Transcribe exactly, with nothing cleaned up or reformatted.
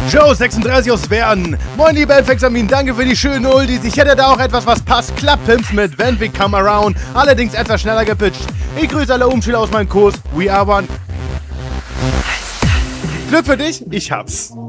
Joe sechsunddreißig aus Werden. Moin, lieber Elfexamin, danke für die schönen Oldies. Ich hätte da auch etwas, was passt. Clubpimps mit When We Come Around. Allerdings etwas schneller gepitcht. Ich grüße alle Umschüler aus meinem Kurs. We are one. Glück für dich, ich hab's.